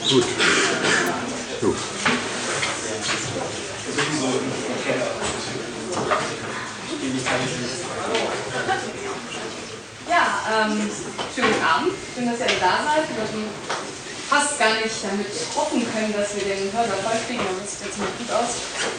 Gut. So. Ja, schönen guten Abend. Schön, dass ihr alle da seid. Wir hatten fast gar nicht damit hoffen können, dass wir den Hörsaal voll kriegen, aber das sieht jetzt ziemlich gut aus.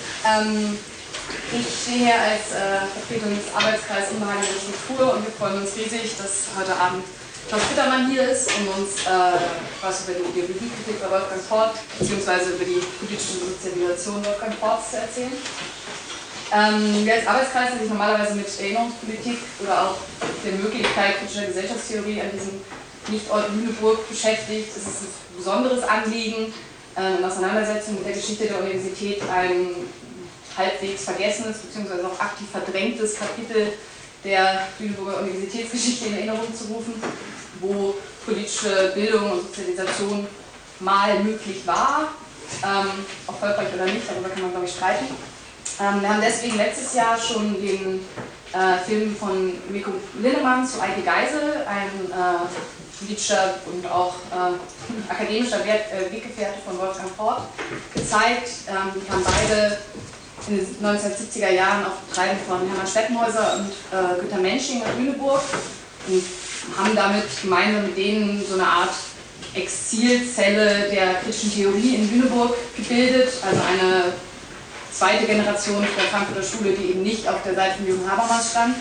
Ich stehe hier als Vertretung des Arbeitskreises Unbehagliche Struktur und wir freuen uns riesig, dass heute Abend Klaus Bittermann hier ist, um uns was über die Ideologiekritik bei Wolfgang Fort bzw. über die politische Sozialisation Wolfgang Forts zu erzählen. Wir als Arbeitskreis, der sich normalerweise mit Erinnerungspolitik oder auch der Möglichkeit kritischer Gesellschaftstheorie an diesem Nichtort Lüneburg beschäftigt, ist es ein besonderes Anliegen, in Auseinandersetzung mit der Geschichte der Universität ein halbwegs vergessenes bzw. auch aktiv verdrängtes Kapitel der Lüneburger Universitätsgeschichte in Erinnerung zu rufen, wo politische Bildung und Sozialisation mal möglich war, erfolgreich oder nicht, darüber kann man glaube ich streiten. Wir haben deswegen letztes Jahr schon den Film von Mikko Linnemann zu Eike Geisel, ein politischer und auch akademischer Weggefährte von Wolfgang Fort, gezeigt. Die haben beide in den 1970er Jahren auf Betreiben von Hermann Stettenhäuser und Günter Mensching nach Lüneburg und haben damit gemeinsam mit denen so eine Art Exilzelle der kritischen Theorie in Lüneburg gebildet, also eine zweite Generation der Frankfurter Schule, die eben nicht auf der Seite von Jürgen Habermas stand.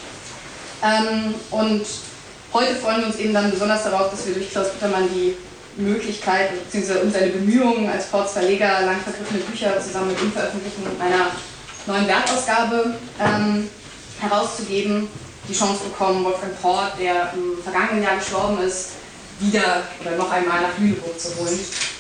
Und heute freuen wir uns eben dann besonders darauf, dass wir durch Klaus Bittermann die Möglichkeit bzw. seine Bemühungen als Forts Verleger lang vergriffene Bücher zusammen mit ihm veröffentlichen und einer neuen Wertausgabe herauszugeben, die Chance bekommen, Wolfgang Fort, der im vergangenen Jahr gestorben ist, wieder oder noch einmal nach Lüneburg zu holen.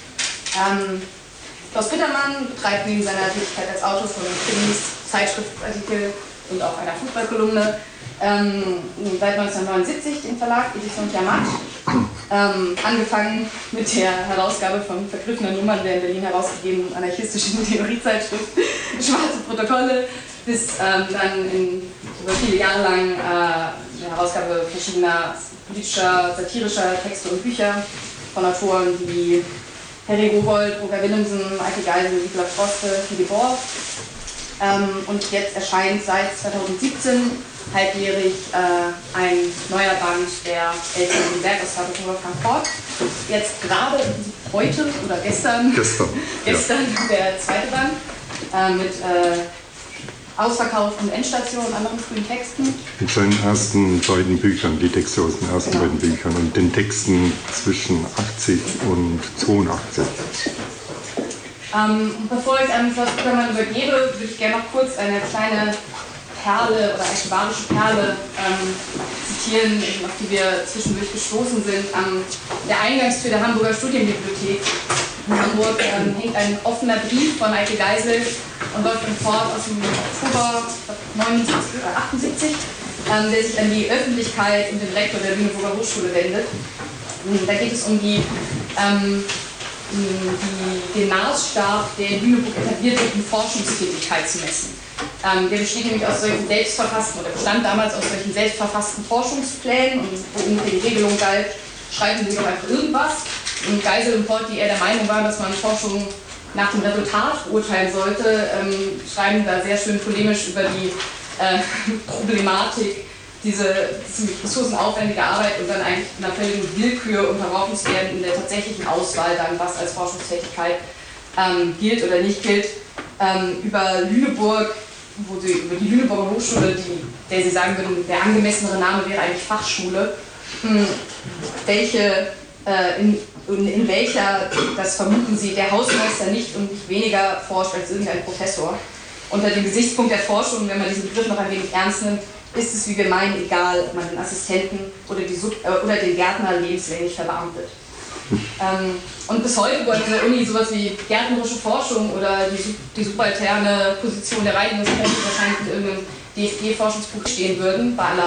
Klaus Bittermann betreibt neben seiner Tätigkeit als Autor von Krimis, Zeitschriftartikel und auch einer Fußballkolumne seit 1979 den Verlag Edition Tiamat. Angefangen mit der Herausgabe von vergriffener Nummern der in Berlin herausgegebenen anarchistischen Theoriezeitschrift Schwarze Protokolle, bis dann über viele Jahre lang die Herausgabe verschiedener politischer, satirischer Texte und Bücher von Autoren wie Harry Rowohlt, Roger Willemsen, Eike Geisel, Nicola Froste, Philipp Bohr. Und jetzt erscheint seit 2017 halbjährig ein neuer Band der älteren Werkausgabe von Wolfgang Fort. Jetzt gerade heute oder gestern der zweite Band mit Ausverkauf und Endstation und anderen frühen Texten. Mit seinen ersten beiden Büchern, die Texte aus den ersten beiden Büchern und den Texten zwischen 80 und 82. Bevor ich an Klaus Bittermann übergebe, würde ich gerne noch kurz eine kleine Perle oder archivarische Perle zitieren, auf die wir zwischendurch gestoßen sind. An der Eingangstür der Hamburger Studienbibliothek in Hamburg hängt ein offener Brief von Eike Geisel und Wolfgang Fort aus dem Oktober 79 oder 78, der sich an die Öffentlichkeit und den Rektor der Lüneburger Hochschule wendet. Da geht es um den Maßstab, der in Lüneburg etabliert wird, um Forschungstätigkeit zu messen. Der besteht nämlich aus solchen selbstverfassten, oder bestand damals aus solchen selbstverfassten Forschungsplänen, und wo ungefähr die Regelung galt, schreiben Sie doch einfach irgendwas. Und Geisel und Fort, die eher der Meinung waren, dass man Forschung nach dem Resultat beurteilen sollte, schreiben da sehr schön polemisch über die Problematik, diese ressourcenaufwendige Arbeit und dann eigentlich einer völligen Willkür unterworfen zu werden in der tatsächlichen Auswahl dann, was als Forschungstätigkeit gilt oder nicht gilt, über Lüneburg, über die Lüneburger Hochschule, der Sie sagen würden, der angemessenere Name wäre eigentlich Fachschule, in welcher, das vermuten Sie, der Hausmeister nicht und nicht weniger forscht als irgendein Professor. Unter dem Gesichtspunkt der Forschung, wenn man diesen Begriff noch ein wenig ernst nimmt, ist es, wie wir meinen, egal, ob man den Assistenten oder den Gärtner lebenslänglich verbeamtet. Und bis heute wollen wir der Uni sowas wie gärtnerische Forschung oder die subalterne Position der Reinigungstechnik wahrscheinlich in irgendeinem DFG-Forschungsbuch stehen würden, bei aller